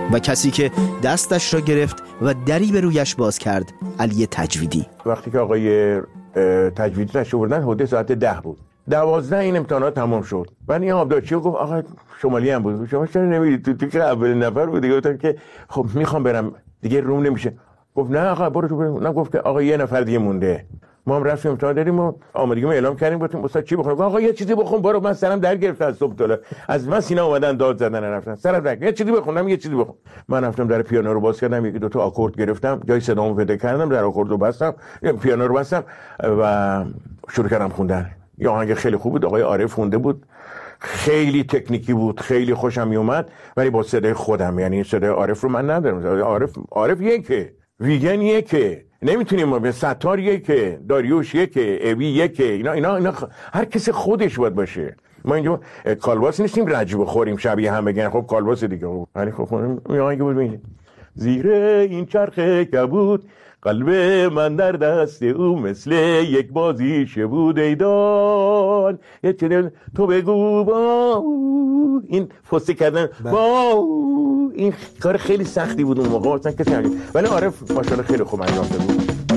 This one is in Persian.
و کسی که دستش را گرفت و دری به رویش باز کرد علی تجویدی. وقتی که آقای تجویدی تشریف آوردن حدود ساعت 10 بود. 12 این امتحانات تمام شد. بعد این آبدارچی گفت آقا شمالی هم بود. شما چرا نمیرید؟ تو که اولین نفر بودی. گفتم که خب میخوام برم دیگه روم نمیشه. گفت نه آقا برو تو برو. نه گفت که آقا یه نفر دیگه مونده. ما هم رفتیم امتحان دادیم و آمادگیمون اعلام کردیم. گفتیم استاد چی بخونم؟ آقا یه چیزی بخون برو. من سرم در گرفت از صبح تا از من سینا اومدن داد زدن رفتن. سرم در یه چیزی بخونم یه چیزی بخون. من رفتم در پیانو رو باز کردم یکی دو تا آکورد گرفتم جای صدامو پیدا کردم در آکورد رو بستم پیانو رو بستم و شروع کردم خوندن. یه آهنگ خیلی خوب بود آقای عارف خونده بود. خیلی تکنیکی بود خیلی خوشم میومد ولی با صدای خودم یعنی صدای عارف رو من ندارم. عارف یکه ویگن یکه نمیتونیم ما به ستار یکه داریوش یکه اوی یکه اینا هر کسی خودش باید باشه. ما اینجا کالباس نیستیم رج بخوریم شبیه هم بگن خب کالباس دیگه ولی خب میگه بود زیر این چرخ کبود قلب من در دست او مثل یک بازیچه بود ایدان یه چنین تو بگو با این فسته کردن با این کار خیلی سختی بود اون موقع مثلا کسی ولی عارف ماشاءالله خیلی خوب انجام داد.